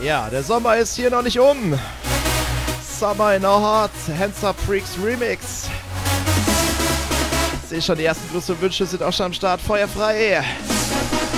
Ja, der Sommer ist hier noch nicht um. Summer in our hearts, Hands Up Freaks Remix. Ich sehe schon, die ersten Grüße und Wünsche sind auch schon am Start. Feuer frei.